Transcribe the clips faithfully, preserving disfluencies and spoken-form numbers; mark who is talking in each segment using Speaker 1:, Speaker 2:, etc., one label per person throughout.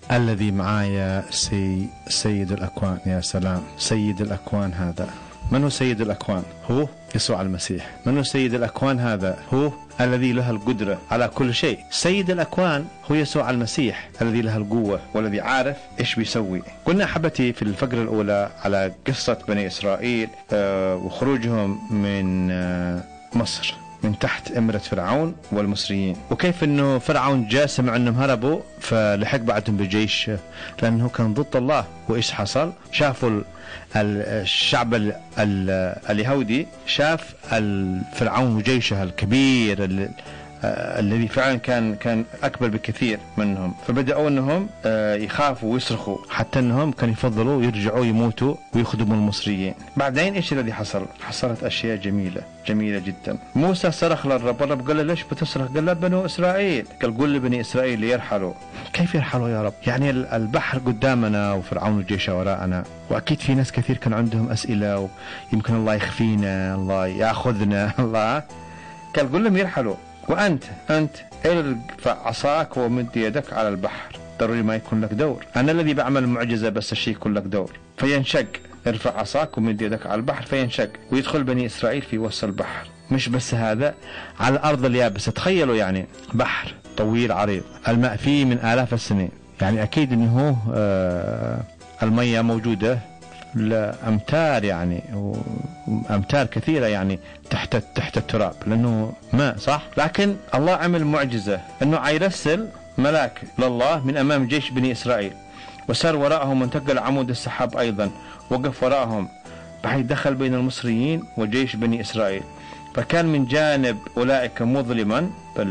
Speaker 1: الذي معايا سي سيد الأكوان. يا سلام، سيد الأكوان هذا من هو؟ سيد الأكوان هو يسوع المسيح. من هو سيد الأكوان هذا؟ هو الذي له القدرة على كل شيء. سيد الأكوان هو يسوع المسيح الذي له القوة والذي عارف إيش بيسوي. قلنا أحبتي في الفقرة الأولى على قصة بني إسرائيل آه وخروجهم من آه مصر من تحت إمرة فرعون والمصريين، وكيف أنه فرعون جاء سمع أنهم هربوا فلحق بعدهم بجيش لأنه كان ضد الله. وإيش حصل؟ شافوا الشعب اليهودي شاف فرعون وجيشه الكبير الذي فعلا كان كان أكبر بكثير منهم، فبدأوا أنهم يخافوا ويصرخوا حتى أنهم كانوا يفضلوا يرجعوا يموتوا ويخدموا المصريين. بعدين إيش الذي حصل؟ حصلت أشياء جميلة جميلة جدا. موسى صرخ للرب، الرب قال له ليش بتصرخ؟ قال له بنو إسرائيل. قال قل لبني إسرائيل يرحلوا. كيف يرحلوا يا رب؟ يعني البحر قدامنا وفرعون وجيشه وراءنا، وأكيد في ناس كثير كان عندهم أسئلة ويمكن الله يخفينا، الله يأخذنا، الله. قال قل لهم يرحلوا، وأنت أنت ارفع عصاك ومد يدك على البحر. ضروري ما يكون لك دور، أنا الذي بعمل المعجزة بس الشيء يكون لك دور. فينشق، ارفع عصاك ومد يدك على البحر فينشق، ويدخل بني إسرائيل في وسط البحر. مش بس هذا، على الأرض اليابسة. تخيلوا يعني بحر طويل عريض الماء فيه من آلاف السنين، يعني أكيد أنه آه المية موجودة لأمتار، يعني أمتار كثيرة يعني تحت تحت التراب لأنه ماء، صح؟ لكن الله عمل معجزة أنه عيرسل ملاك لله من أمام جيش بني إسرائيل، وسار وراءهم وانتقل عمود السحاب أيضا، وقف وراءهم بحيث دخل بين المصريين وجيش بني إسرائيل. فكان من جانب أولئك مظلما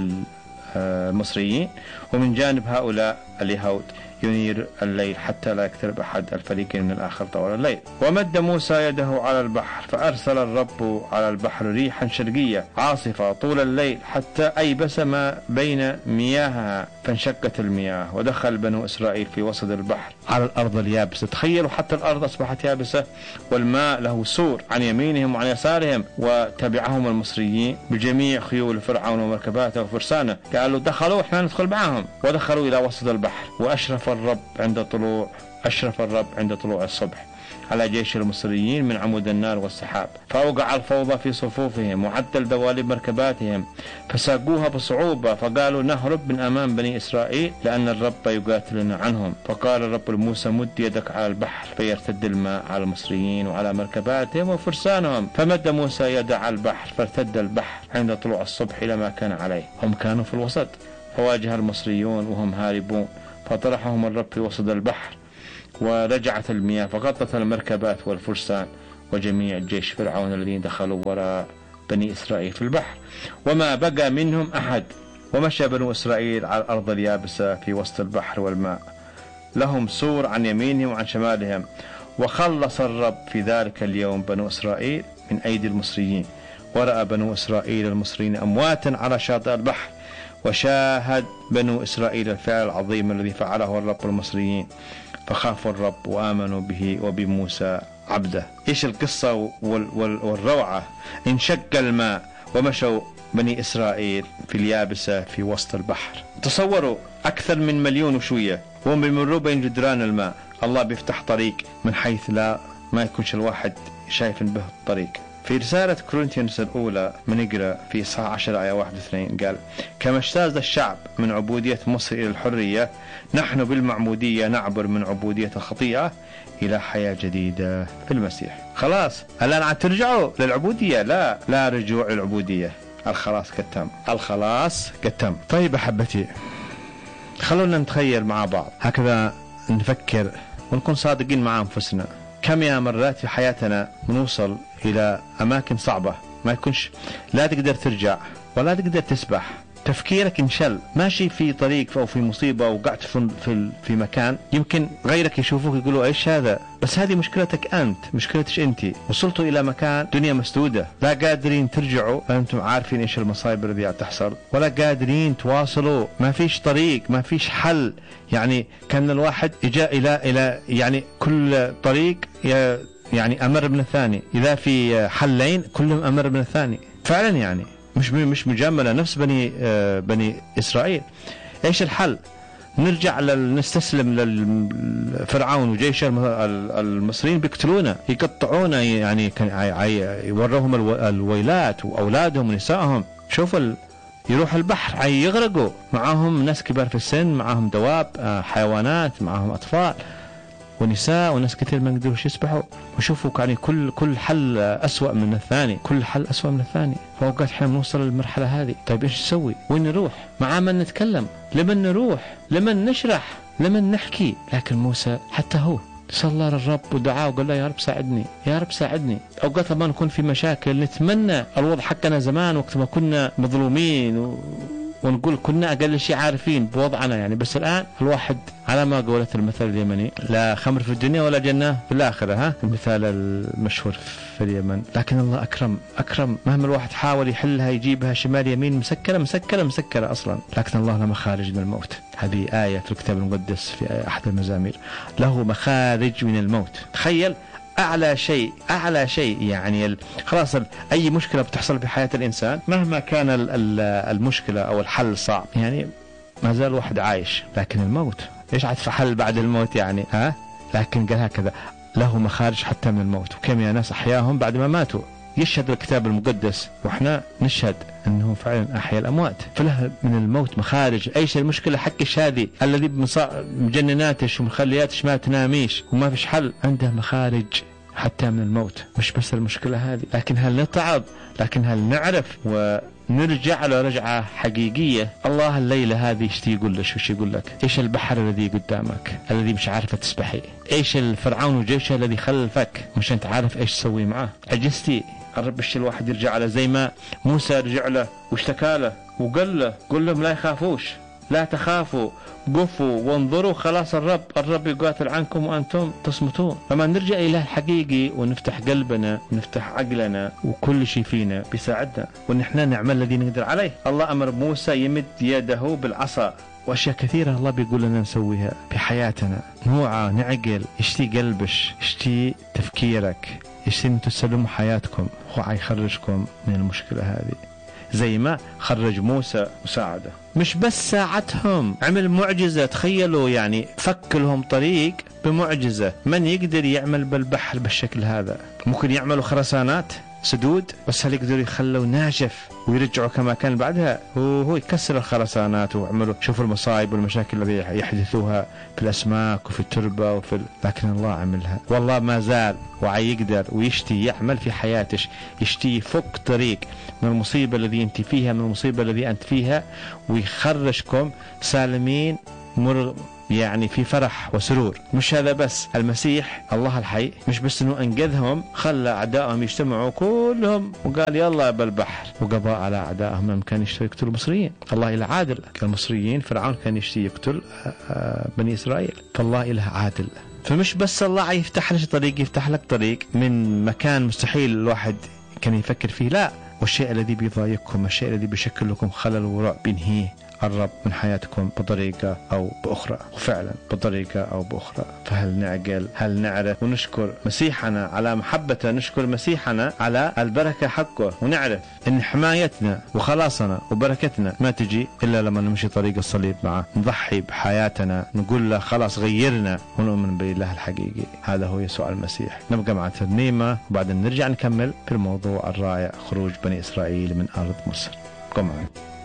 Speaker 1: المصريين، ومن جانب هؤلاء اليهود ينير الليل حتى لا يقترب أحد الفريقين من الآخر طوال الليل. ومد موسى يده على البحر فأرسل الرب على البحر ريحا شرقية عاصفة طول الليل حتى أيبس ما بين مياهها، فانشقت المياه ودخل بنو إسرائيل في وسط البحر على الأرض اليابسة. تخيلوا حتى الأرض أصبحت يابسة والماء له سور عن يمينهم وعن يسارهم. وتبعهم المصريين بجميع خيول فرعون ومركباته وفرسانه، قالوا دخلوا احنا ندخل معهم، ودخلوا إلى وسط البحر. وأشرف الرب عند طلوع أشرف الرب عند طلوع الصبح على جيش المصريين من عمود النار والسحاب، فأوقع الفوضى في صفوفهم وعدل دواليب مركباتهم فساقوها بصعوبة، فقالوا نهرب من أمام بني إسرائيل لأن الرب يقاتلنا عنهم. فقال الرب لموسى مد يدك على البحر فيرتد الماء على المصريين وعلى مركباتهم وفرسانهم. فمد موسى يده على البحر فارتد البحر عند طلوع الصبح إلى ما كان عليه. هم كانوا في الوسط، فواجه المصريون وهم هاربون، فطرحهم الرب في وسط البحر ورجعت المياه فغطت المركبات والفرسان وجميع جيش فرعون الذين دخلوا وراء بني إسرائيل في البحر، وما بقى منهم أحد. ومشى بنو إسرائيل على الأرض اليابسة في وسط البحر والماء، لهم سور عن يمينهم وعن شمالهم. وخلص الرب في ذلك اليوم بنو إسرائيل من أيدي المصريين، ورأى بنو إسرائيل المصريين أمواتا على شاطئ البحر. وشاهد بنو إسرائيل الفعل العظيم الذي فعله الرب المصريين، فخافوا الرب وآمنوا به وبموسى عبده. إيش القصة والروعة؟ انشق الماء ومشوا بني إسرائيل في اليابسة في وسط البحر. تصوروا أكثر من مليون وشوية وهم بيمروا بين جدران الماء، الله بيفتح طريق من حيث لا ما يكونش الواحد شايف به الطريق. في رسالة كورنثيانوس الأولى بنقرأ في إصحاح عشرة آية واحد واثنين قال كما اجتاز الشعب من عبودية مصر إلى الحرية، نحن بالمعمودية نعبر من عبودية الخطيئة إلى حياة جديدة في المسيح. خلاص الآن عاد ترجعوا للعبودية؟ لا لا رجوع للعبودية، الخلاص قد تم، الخلاص قد تم. طيب أحبتي، خلونا نتخيل مع بعض هكذا، نفكر ونكون صادقين مع أنفسنا. كم يا مرات في حياتنا بنوصل إلى أماكن صعبة ما يكونش لا تقدر ترجع ولا تقدر تسبح، تفكيرك انشل، ماشي في طريق أو في مصيبة وقعت في في في مكان يمكن غيرك يشوفوك يقولوا إيش هذا، بس هذه مشكلتك أنت، مشكلتش أنت. وصلتوا إلى مكان دنيا مسدودة، لا قادرين ترجعوا، أنتم عارفين إيش المصايب اللي تحصل، ولا قادرين تواصلوا، ما فيش طريق، ما فيش حل. يعني كان الواحد إجاء إلى إلى يعني كل طريق يعني أمر من الثاني، إذا في حلين كلهم أمر من الثاني فعلا، يعني مش مش مجاملة، نفس بني آه بني إسرائيل. إيش الحل؟ نرجع نستسلم للفرعون وجيش المصريين بيقتلونا يقطعونا، يعني يوروهم الويلات وأولادهم ونسائهم. شوف ال... يروح البحر يغرقوا، معهم ناس كبار في السن، معهم دواب، حيوانات، معهم أطفال ونساء وناس كثير ما يقدروش يسبحوا. وشوفوا يعني كل كل حل أسوأ من الثاني، كل حل أسوأ من الثاني. فأوقات احنا بنوصل للمرحلة هذه. طيب ايش نسوي؟ وين نروح؟ مع من نتكلم؟ لمن نروح؟ لمن نشرح؟ لمن نحكي؟ لكن موسى حتى هو صلى للرب ودعاه وقال له يا رب ساعدني، يا رب ساعدني. أوقات ما نكون في مشاكل نتمنى الوضع حقنا زمان وقت ما كنا مظلومين و... ونقول كنا أقل شيء عارفين بوضعنا يعني. بس الآن الواحد على ما قولت المثل اليمني لا خمر في الدنيا ولا جنة في الآخرة، ها المثال المشهور في اليمن. لكن الله أكرم أكرم، مهما الواحد حاول يحلها يجيبها شمال يمين مسكرة مسكرة مسكرة أصلا، لكن الله له مخارج من الموت. هذه آية في الكتاب المقدس في أحد المزامير، له مخارج من الموت. تخيل أعلى شيء أعلى شيء يعني خلاص أي مشكلة بتحصل في حياة الإنسان مهما كان المشكلة أو الحل صعب يعني ما زال واحد عايش. لكن الموت إيش عاد في حل بعد الموت يعني؟ ها لكن قال هكذا له مخارج حتى من الموت، وكم يا ناس أحياهم بعد ما ماتوا. يشهد الكتاب المقدس وإحنا نشهد أنه فعلا أحيا الأموات، فله من الموت مخارج. أيش المشكلة حقش هذه الذي مجنناتش ومخلياتش ما تناميش وما فيش حل؟ عنده مخارج حتى من الموت. مش بس المشكلة هذه، لكن هل نتعب؟ لكن هل نعرف ونرجع على رجعة حقيقية؟ الله الليلة هذه ايش يقول لك؟ وش يقول لك؟ ايش البحر الذي قدامك الذي مش عارفة تسبحي؟ ايش الفرعون وجيشه الذي خلفك مش انت عارف ايش تسوي معاه؟ عجزتي؟ الرب الشيء الواحد يرجع على زي ما موسى رجع له واشتكى له وقال له قل لهم لا يخافوش، لا تخافوا، قفوا وانظروا خلاص الرب الرب يقاتل عنكم وأنتم تصمتون. لما نرجع إلى الحقيقي ونفتح قلبنا ونفتح عقلنا وكل شيء فينا بيساعدنا وإن احنا نعمل الذي نقدر عليه. الله أمر موسى يمد يده بالعصا، وأشياء كثيرة الله بيقول لنا نسويها في حياتنا. نوعى نعقل، يشتي قلبش، يشتي تفكيرك، يشتي أن تسلموا حياتكم. هو حيخرجكم من المشكلة هذه زي ما خرج موسى وساعده. مش بس ساعتهم، عمل معجزة. تخيلوا يعني فك لهم طريق بمعجزة. من يقدر يعمل بالبحر بالشكل هذا؟ ممكن يعملوا خرسانات سدود، بس هل يقدروا يخلوا ناشف ويرجعوا كما كان بعدها؟ هو يكسر الخرسانات ويعملوا. شوفوا المصايب والمشاكل التي يحدثوها في الأسماك وفي التربة وفي ال... لكن الله عملها. والله ما زال ويقدر ويشتي يعمل في حياتك، يشتي يفك طريق من المصيبة الذي أنت فيها، من المصيبة الذي أنت فيها، ويخرجكم سالمين مر يعني في فرح وسرور. مش هذا بس، المسيح الله الحي مش بس انه انقذهم، خلى اعدائهم يجتمعوا كلهم وقال يلا بالبحر وقضى على اعدائهم. من كان يشتري يقتل المصريين؟ الله إله عادل. المصريين فرعون كان يشتري يقتل بني اسرائيل، فالله إله عادل. فمش بس الله يفتح لك طريق، يفتح لك طريق من مكان مستحيل الواحد كان يفكر فيه. لا، والشيء الذي بيضايقكم، الشيء الذي بيشكل لكم خلل ورعب، بينهيه الرب من حياتكم بطريقة أو بأخرى. وفعلا بطريقة أو بأخرى. فهل نعقل؟ هل نعرف ونشكر مسيحنا على محبته؟ نشكر مسيحنا على البركة حقه، ونعرف إن حمايتنا وخلاصنا وبركتنا ما تجي إلا لما نمشي طريق الصليب معه، نضحي بحياتنا، نقول له خلاص غيرنا، ونؤمن بالله الحقيقي. هذا هو يسوع المسيح. نبقى مع ترنيمة وبعدين نرجع نكمل في الموضوع الرائع، خروج بني إسرائيل من أرض مصر. قم معنا.